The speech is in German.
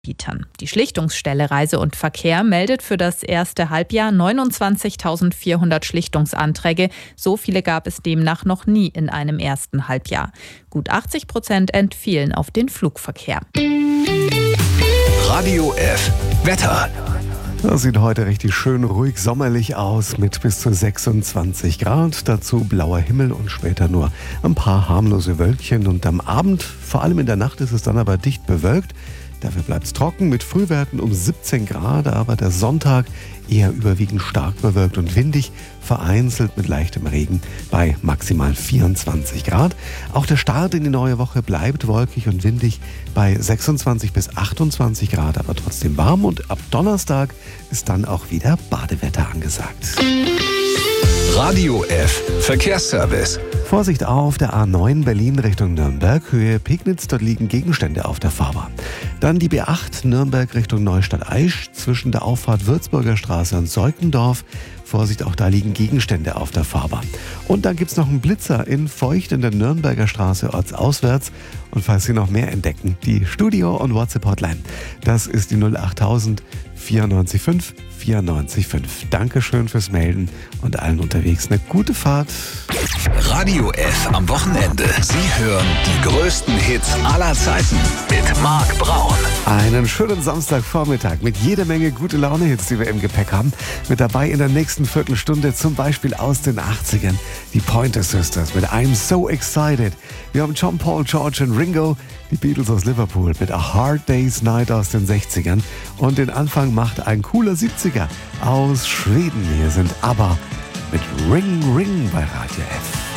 Anbietern. Die Schlichtungsstelle Reise und Verkehr meldet für das erste Halbjahr 29.400 Schlichtungsanträge. So viele gab es demnach noch nie in einem ersten Halbjahr. Gut 80% entfielen auf den Flugverkehr. Radio F. Wetter. Das sieht heute richtig schön ruhig sommerlich aus mit bis zu 26 Grad. Dazu blauer Himmel und später nur ein paar harmlose Wölkchen. Und am Abend, vor allem in der Nacht, ist es dann aber dicht bewölkt. Dafür bleibt es trocken mit Frühwerten um 17 Grad, aber der Sonntag eher überwiegend stark bewölkt und windig, vereinzelt mit leichtem Regen bei maximal 24 Grad. Auch der Start in die neue Woche bleibt wolkig und windig bei 26 bis 28 Grad, aber trotzdem warm. Und ab Donnerstag ist dann auch wieder Badewetter angesagt. Radio F. Verkehrsservice. Vorsicht auf der A9 Berlin Richtung Nürnberg, Höhe Pegnitz, dort liegen Gegenstände auf der Fahrbahn. Dann die B8 Nürnberg Richtung Neustadt-Aisch zwischen der Auffahrt Würzburger Straße und Seukendorf. Vorsicht, auch da liegen Gegenstände auf der Fahrbahn. Und dann gibt es noch einen Blitzer in Feucht in der Nürnberger Straße ortsauswärts. Und falls Sie noch mehr entdecken, die Studio- und WhatsApp-Hotline. Das ist die 08000 94 94 5. Dankeschön fürs Melden und allen unterwegs eine gute Fahrt. Radio F am Wochenende. Sie hören die größten Hits aller Zeiten mit Marc Braun. Einen schönen Samstagvormittag mit jeder Menge gute Laune-Hits, die wir im Gepäck haben. Mit dabei in der nächsten Viertelstunde zum Beispiel aus den 80ern die Pointer Sisters mit I'm So Excited. Wir haben John Paul, George und Ringo, die Beatles aus Liverpool mit A Hard Day's Night aus den 60ern. Und den Anfang macht ein cooler 70er aus Schweden. Hier sind ABBA mit Ring Ring bei Radio F.